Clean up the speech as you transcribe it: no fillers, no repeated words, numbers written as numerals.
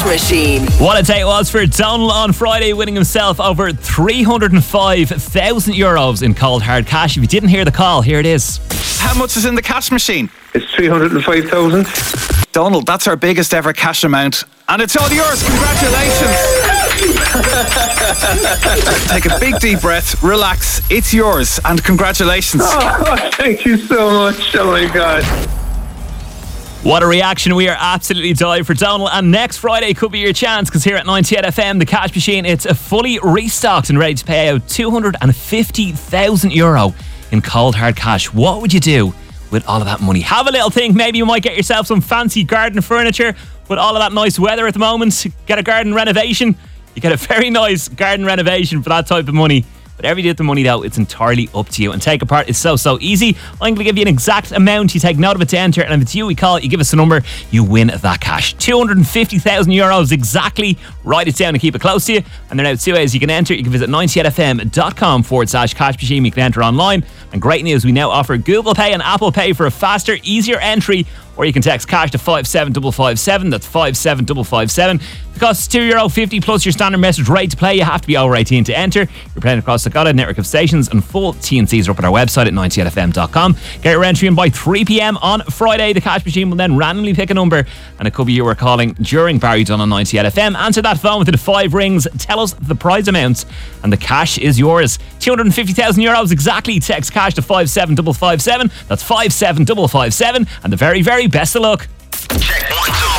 Cash Machine. What a day it was for Donald on Friday, winning himself over €305,000 in cold hard cash. If you didn't hear the call, here it is. How much is in the cash machine? It's 305,000. Donald, that's our biggest ever cash amount. And it's all yours. Congratulations. Take a big deep breath, relax. It's yours, and congratulations. Oh, thank you so much. Oh my God. What a reaction. We are absolutely delighted for Donald. And next Friday could be your chance, because here at 98 FM, the cash machine, it's fully restocked and ready to pay out €250,000 in cold hard cash. What would you do with all of that money? Have a little think. Maybe you might get yourself some fancy garden furniture with all of that nice weather at the moment. Get a garden renovation. You get a very nice garden renovation for that type of money. Whatever you do with the money, though, it's entirely up to you. And take apart is so easy. I'm going to give you an exact amount. You take note of it to enter. And if it's you, we call it. You give us a number. You win that cash. €250,000 exactly. Write it down and keep it close to you. And there are now two ways you can enter. You can visit 98fm.com/cash machine. You can enter online. And great news, we now offer Google Pay and Apple Pay for a faster, easier entry. Or you can text cash to 57557. That's 57557. The cost is €2.50 plus your standard message rate to play. You have to be over 18 to enter. You're playing across the Gala network of stations, and full T&Cs are up at our website at 98fm.com. Get your entry in by 3 p.m. on Friday. The cash machine will then randomly pick a number, and it could be you were calling during Barry Dunn on 98 FM. Answer that phone within 5 rings. Tell us the prize amounts, and the cash is yours. €250,000 exactly. Text cash to 57557. That's 57557. And the very, very best of luck. Check 1, 2.